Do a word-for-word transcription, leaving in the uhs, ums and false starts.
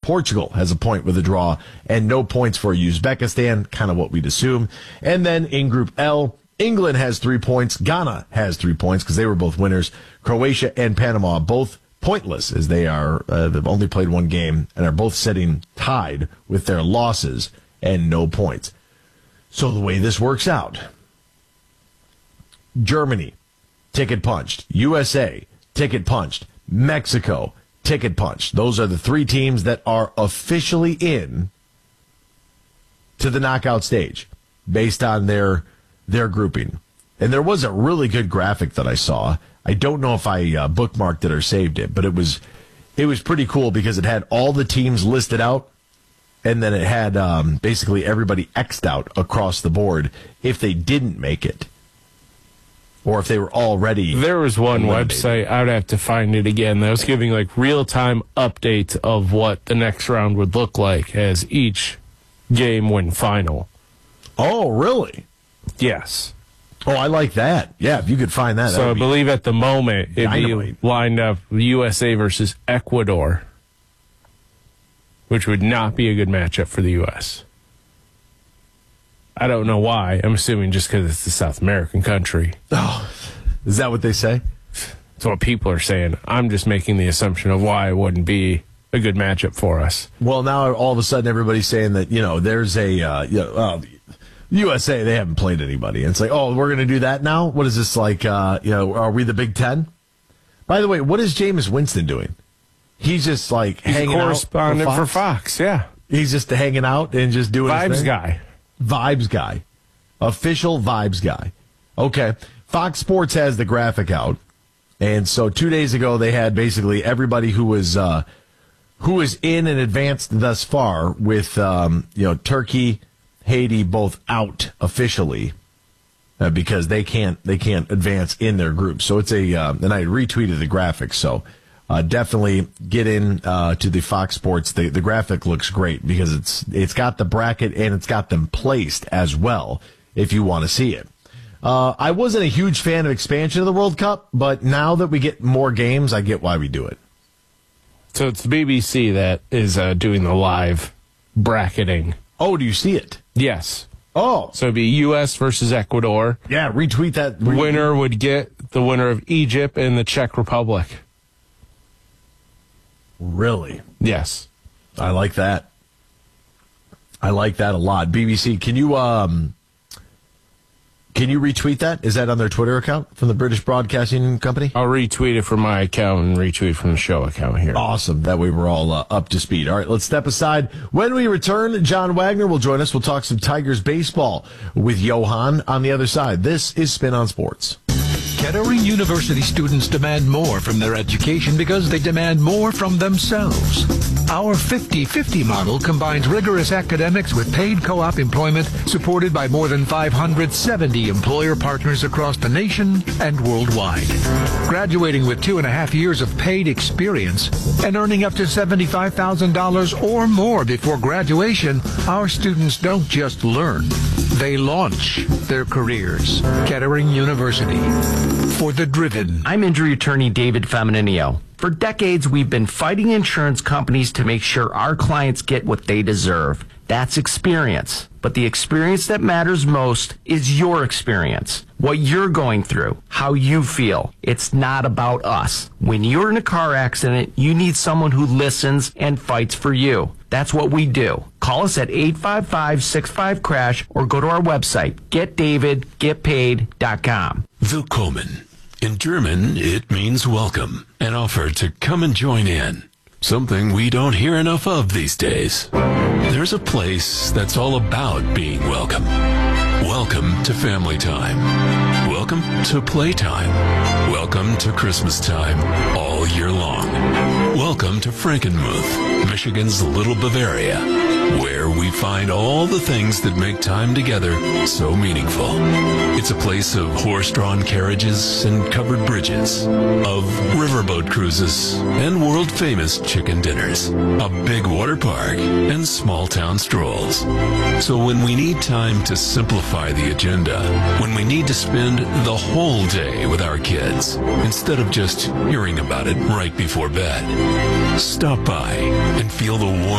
Portugal has a point with a draw and no points for Uzbekistan, kind of what we'd assume. And then in Group L, England has three points. Ghana has three points because they were both winners. Croatia and Panama both pointless as they are, uh, they've only played one game and are both sitting tied with their losses and no points. So the way this works out, Germany, ticket punched. U S A, ticket punched. Mexico, ticket punched. Those are the three teams that are officially in to the knockout stage based on their their grouping. And there was a really good graphic that I saw. I don't know if I uh, bookmarked it or saved it, but it was it was pretty cool because it had all the teams listed out, and then it had um, basically everybody X'd out across the board if they didn't make it, or if they were already. There was one eliminated. Website, I would have to find it again, that was giving like real-time updates of what the next round would look like as each game went final. Oh, really? Yes. Oh, I like that. Yeah, if you could find that. So I believe at the moment it'd dynamite. be lined up U S A versus Ecuador, which would not be a good matchup for the U S. I don't know why. I'm assuming just because it's a South American country. Oh, is that what they say? That's what people are saying. I'm just making the assumption of why it wouldn't be a good matchup for us. Well, now all of a sudden everybody's saying that, you know, there's a, uh, you know, uh, U S A, they haven't played anybody. And it's like, oh, we're going to do that now? What is this like, uh, you know, are we the Big Ten? By the way, what is Jameis Winston doing? He's just like He's hanging a correspondent out for Fox? for Fox, yeah. He's just hanging out and just doing his Vibes thing? guy. Vibes guy. Official vibes guy. Okay. Fox Sports has the graphic out. And so two days ago, they had basically everybody who was, uh, who was in and advanced thus far with, um, you know, Turkey, Haiti both out officially uh, because they can't they can't advance in their group. So it's a uh, and I retweeted the graphic. So uh, definitely get in uh, to the Fox Sports. The the graphic looks great because it's it's got the bracket and it's got them placed as well. If you want to see it, uh, I wasn't a huge fan of expansion of the World Cup, but now that we get more games, I get why we do it. So it's the B B C that is uh, doing the live bracketing. Oh, do you see it? Yes. Oh. So it'd be U S versus Ecuador. Yeah, retweet that. The winner would get the winner of Egypt and the Czech Republic. Really? Yes. I like that. I like that a lot. B B C, can you um can you retweet that? Is that on their Twitter account from the British Broadcasting Company? I'll retweet it from my account and retweet from the show account here. Awesome. That way we're all uh, up to speed. All right, let's step aside. When we return, John Wagner will join us. We'll talk some Tigers baseball with Johan on the other side. This is Spin on Sports. Kettering University students demand more from their education because they demand more from themselves. Our fifty-fifty model combines rigorous academics with paid co-op employment supported by more than five hundred seventy employer partners across the nation and worldwide. Graduating with two and a half years of paid experience and earning up to seventy-five thousand dollars or more before graduation, our students don't just learn, they launch their careers. Kettering University. For the driven. I'm injury attorney David Femininio. For decades, we've been fighting insurance companies to make sure our clients get what they deserve. That's experience. But the experience that matters most is your experience. What you're going through, how you feel. It's not about us. When you're in a car accident, you need someone who listens and fights for you. That's what we do. Call us at eight five five, six five, crash or go to our website, get david get paid dot com. Willkommen. In German, it means welcome, an offer to come and join in. Something we don't hear enough of these days. There's a place that's all about being welcome. Welcome to family time. Welcome to playtime. Welcome to Christmas time all year long. Welcome to Frankenmuth, Michigan's Little Bavaria, where we find all the things that make time together so meaningful. It's a place of horse-drawn carriages and covered bridges, of riverboat cruises and world-famous chicken dinners, a big water park, and small-town strolls. So when we need time to simplify the agenda, when we need to spend the whole day with our kids, instead of just hearing about it right before bed, stop by and feel the warmth